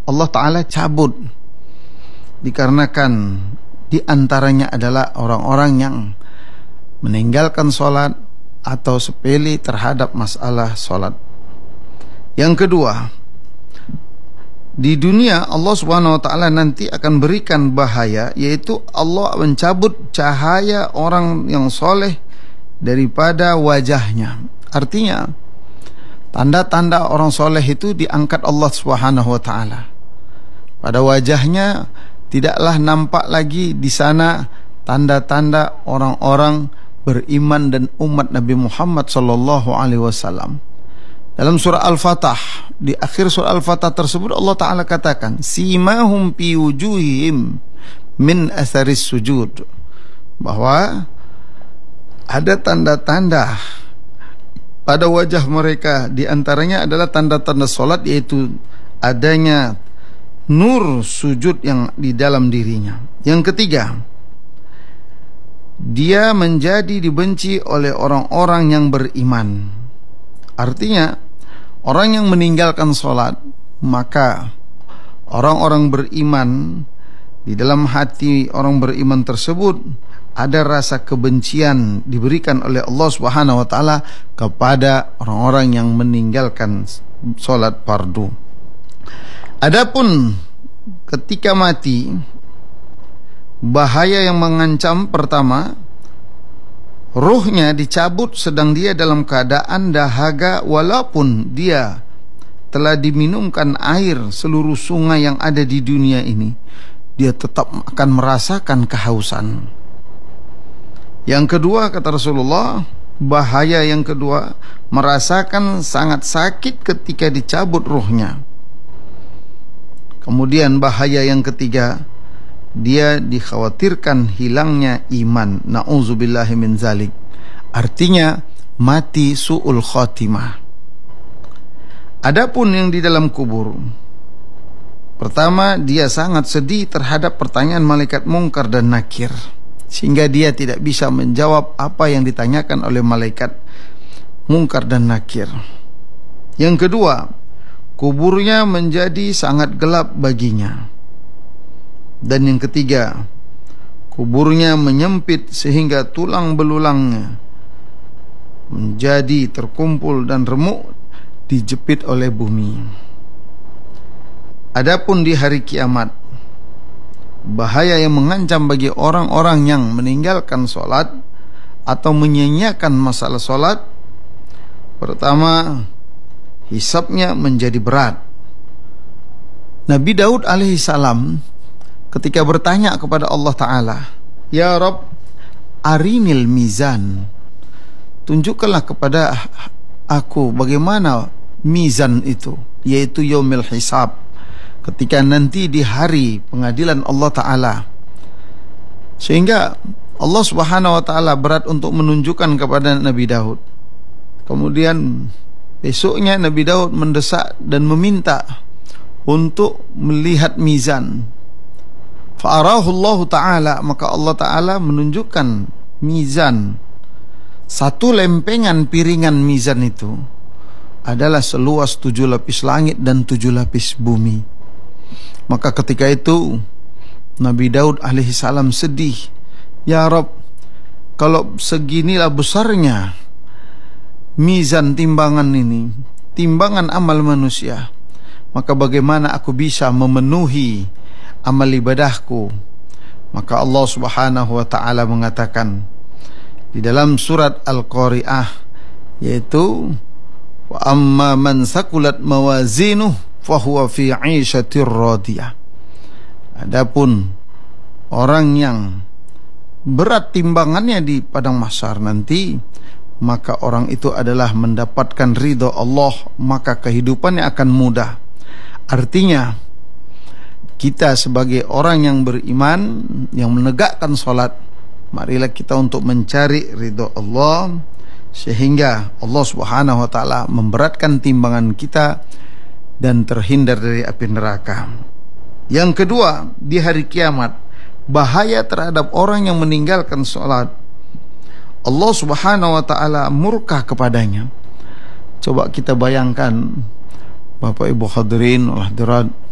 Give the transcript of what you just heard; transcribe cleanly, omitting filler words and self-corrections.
Allah Ta'ala cabut, dikarenakan di antaranya adalah orang-orang yang meninggalkan sholat atau sepele terhadap masalah sholat. Yang kedua, di dunia Allah Subhanahu wa Ta'ala nanti akan berikan bahaya, yaitu Allah mencabut cahaya orang yang soleh daripada wajahnya. Artinya tanda-tanda orang soleh itu diangkat Allah Subhanahu wa Ta'ala. Pada wajahnya tidaklah nampak lagi di sana tanda-tanda orang-orang beriman dan umat Nabi Muhammad sallallahu alaihi wasallam. Dalam surah Al-Fatah, di akhir surah Al-Fatah tersebut Allah Ta'ala katakan, simahum fi wujuhihim min atharis sujud, bahwa ada tanda-tanda pada wajah mereka, di antaranya adalah tanda-tanda solat, yaitu adanya nur sujud yang di dalam dirinya. Yang ketiga, dia menjadi dibenci oleh orang-orang yang beriman. Artinya orang yang meninggalkan solat, maka orang-orang beriman, di dalam hati orang beriman tersebut ada rasa kebencian diberikan oleh Allah Subhanahu wa Ta'ala kepada orang-orang yang meninggalkan solat fardu. Adapun ketika mati, bahaya yang mengancam pertama, ruhnya dicabut sedang dia dalam keadaan dahaga, walaupun dia telah diminumkan air seluruh sungai yang ada di dunia ini, dia tetap akan merasakan kehausan. Yang kedua, kata Rasulullah, bahaya yang kedua, merasakan sangat sakit ketika dicabut ruhnya. Kemudian bahaya yang ketiga, dia dikhawatirkan hilangnya iman. Na'udzubillahi min zalik. Artinya mati su'ul khatimah. Adapun yang di dalam kubur, pertama, dia sangat sedih terhadap pertanyaan malaikat Munkar dan Nakir, sehingga dia tidak bisa menjawab apa yang ditanyakan oleh malaikat Munkar dan Nakir. Yang kedua, kuburnya menjadi sangat gelap baginya. Dan yang ketiga, kuburnya menyempit sehingga tulang belulangnya menjadi terkumpul dan remuk, dijepit oleh bumi. Adapun di hari kiamat, bahaya yang mengancam bagi orang-orang yang meninggalkan sholat atau menyia-nyiakan masalah sholat. Pertama, hisabnya menjadi berat. Nabi Daud alaihissalam ketika bertanya kepada Allah Ta'ala, Ya Rabb, arinil mizan, tunjukkanlah kepada aku bagaimana mizan itu, yaitu yaumil hisab, ketika nanti di hari pengadilan Allah Ta'ala. Sehingga Allah Subhanahu wa Ta'ala berat untuk menunjukkan kepada Nabi Daud. Kemudian besoknya Nabi Daud mendesak dan meminta untuk melihat mizan. Fa'arahu Allah Ta'ala, maka Allah Ta'ala menunjukkan mizan. Satu lempengan piringan mizan itu adalah seluas 7 lapis langit dan 7 lapis bumi. Maka ketika itu Nabi Daud alaihissalam sedih. Ya Rabb, kalau seginilah besarnya mizan timbangan ini, timbangan amal manusia, maka bagaimana aku bisa memenuhi amal ibadahku? Maka Allah Subhanahu wa Ta'ala mengatakan di dalam surat Al-Qari'ah, yaitu wa amma man sakulat mawazinuh fahuwa fi 'ishatir radiyah. Adapun orang yang berat timbangannya di padang mahsyar nanti, maka orang itu adalah mendapatkan ridho Allah, maka kehidupannya akan mudah. Artinya kita sebagai orang yang beriman, yang menegakkan sholat, marilah kita untuk mencari ridho Allah, sehingga Allah Subhanahu wa Ta'ala memberatkan timbangan kita dan terhindar dari api neraka. Yang kedua, di hari kiamat, bahaya terhadap orang yang meninggalkan sholat. Allah Subhanahu wa Ta'ala murka kepadanya. Coba kita bayangkan, Bapak Ibu hadirin wal hadirat,